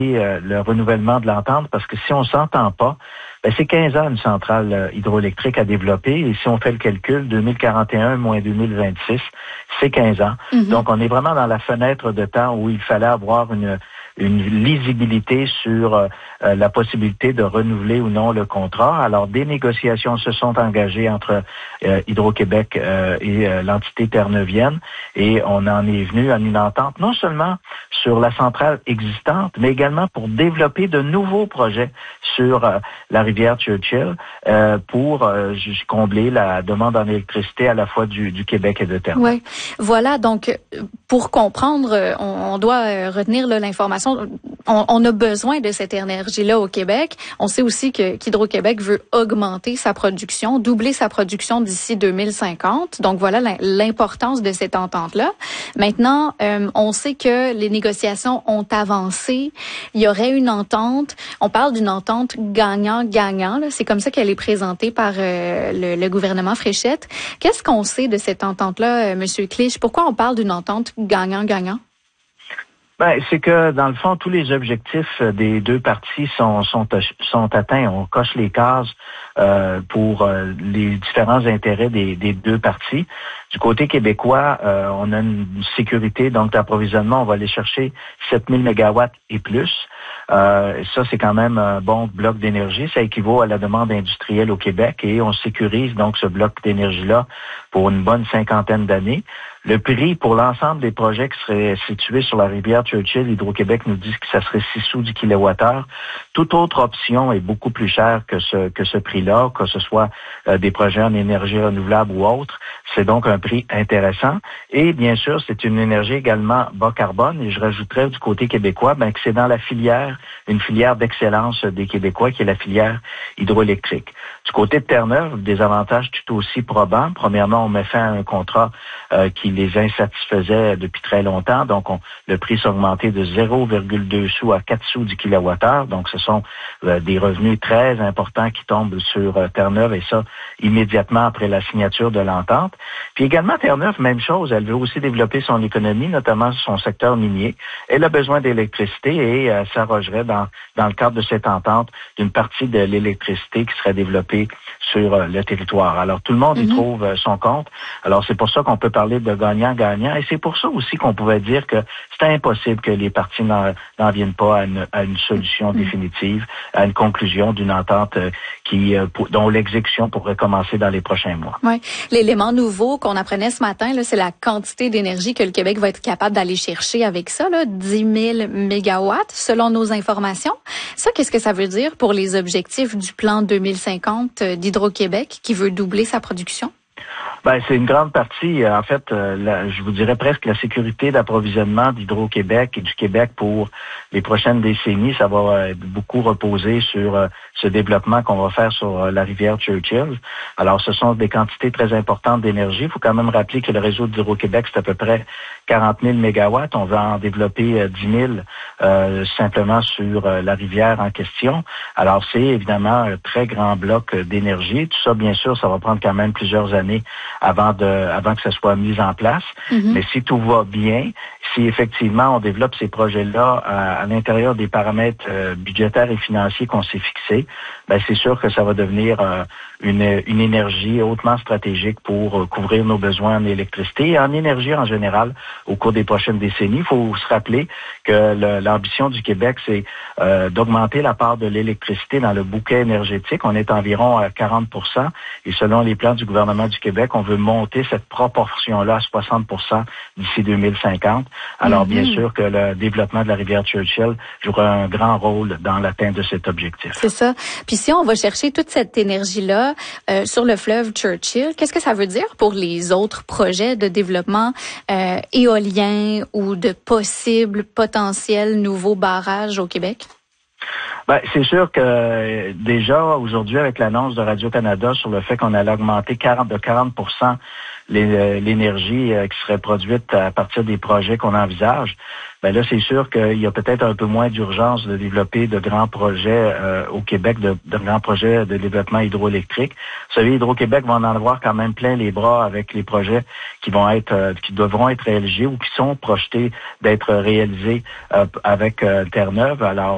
le renouvellement de l'entente, parce que si on s'entend pas, c'est 15 ans une centrale hydroélectrique à développer, et si on fait le calcul, 2041 moins 2026, c'est 15 ans. Donc, on est vraiment dans la fenêtre de temps où il fallait avoir une lisibilité sur la possibilité de renouveler ou non le contrat. Alors, des négociations se sont engagées entre Hydro-Québec et l'entité terre-neuvienne, et on en est venu à une entente non seulement sur la centrale existante, mais également pour développer de nouveaux projets sur la rivière Churchill pour combler la demande en électricité à la fois du Québec et de Terre. Oui, voilà. Donc, pour comprendre, on doit retenir là, l'information. On a besoin de cette énergie-là au Québec. On sait aussi qu'Hydro-Québec veut augmenter sa production, doubler sa production d'ici 2050. Donc, voilà l'importance de cette entente-là. Maintenant, on sait que les négociations ont avancé. Il y aurait une entente. On parle d'une entente gagnant-gagnant. Là. C'est comme ça qu'elle est présentée par le gouvernement Fréchette. Qu'est-ce qu'on sait de cette entente-là, Monsieur Clich? Pourquoi on parle d'une entente gagnant-gagnant? C'est que, dans le fond, tous les objectifs des deux parties sont atteints. On coche les cases pour les différents intérêts des deux parties. Du côté québécois, on a une sécurité donc d'approvisionnement. On va aller chercher 7000 mégawatts et plus. Ça, c'est quand même un bon bloc d'énergie. Ça équivaut à la demande industrielle au Québec, et on sécurise donc ce bloc d'énergie-là pour une bonne 50aine d'années. Le prix pour l'ensemble des projets qui seraient situés sur la rivière Churchill, Hydro-Québec nous dit que ça serait 6 sous du kilowattheure. Toute autre option est beaucoup plus chère que ce prix-là, que ce soit des projets en énergie renouvelable ou autre. C'est donc un prix intéressant. Et bien sûr, c'est une énergie également bas carbone. Et je rajouterais du côté québécois que c'est dans la filière, une filière d'excellence des Québécois qui est la filière hydroélectrique. Du côté de Terre-Neuve, des avantages tout aussi probants. Premièrement, on met fin à un contrat qui les insatisfaisait depuis très longtemps. Donc, le prix s'est augmenté de 0,2 sous à 4 sous du kilowattheure. Donc, ce sont des revenus très importants qui tombent sur Terre-Neuve, et ça, immédiatement après la signature de l'entente. Puis également, Terre-Neuve, même chose. Elle veut aussi développer son économie, notamment son secteur minier. Elle a besoin d'électricité, et s'arrogerait dans le cadre de cette entente d'une partie de l'électricité qui serait développée sur le territoire. Alors, tout le monde y trouve son compte. Alors, c'est pour ça qu'on peut parler de gagnant-gagnant, et c'est pour ça aussi qu'on pouvait dire que c'est impossible que les parties n'en viennent pas à une solution définitive, à une conclusion d'une entente dont l'exécution pourrait commencer dans les prochains mois. Oui. L'élément nouveau qu'on apprenait ce matin, là, c'est la quantité d'énergie que le Québec va être capable d'aller chercher avec ça, là, 10 000 mégawatts, selon nos informations. Ça, qu'est-ce que ça veut dire pour les objectifs du plan 2050 d'Hydro-Québec qui veut doubler sa production? C'est une grande partie, en fait, je vous dirais presque la sécurité d'approvisionnement d'Hydro-Québec et du Québec pour les prochaines décennies. Ça va beaucoup reposer sur ce développement qu'on va faire sur la rivière Churchill. Alors, ce sont des quantités très importantes d'énergie. Il faut quand même rappeler que le réseau d'Hydro-Québec, c'est à peu près 40 000 mégawatts. On va en développer 10 000 simplement sur la rivière en question. Alors, c'est évidemment un très grand bloc d'énergie. Tout ça, bien sûr, ça va prendre quand même plusieurs années avant que ça soit mis en place. Mais si tout va bien, si effectivement on développe ces projets-là à l'intérieur des paramètres budgétaires et financiers qu'on s'est fixés, c'est sûr que ça va devenir une énergie hautement stratégique pour couvrir nos besoins en électricité et en énergie en général au cours des prochaines décennies. Il faut se rappeler que l'ambition du Québec, c'est d'augmenter la part de l'électricité dans le bouquet énergétique. On est environ à 40 %, et selon les plans du gouvernement du Québec, on veut monter cette proportion-là à 60 % d'ici 2050. Alors, bien sûr que le développement de la rivière Churchill jouera un grand rôle dans l'atteinte de cet objectif. C'est ça. Puis si on va chercher toute cette énergie-là sur le fleuve Churchill, qu'est-ce que ça veut dire pour les autres projets de développement éolien ou de possibles potentiels nouveaux barrages au Québec? C'est sûr que déjà aujourd'hui, avec l'annonce de Radio-Canada sur le fait qu'on allait augmenter de 40 % l'énergie qui serait produite à partir des projets qu'on envisage, là, c'est sûr qu'il y a peut-être un peu moins d'urgence de développer de grands projets au Québec, de grands projets de développement hydroélectrique. Vous savez, Hydro-Québec va en avoir quand même plein les bras avec les projets qui devront être réalisés ou qui sont projetés d'être réalisés avec Terre-Neuve. Alors,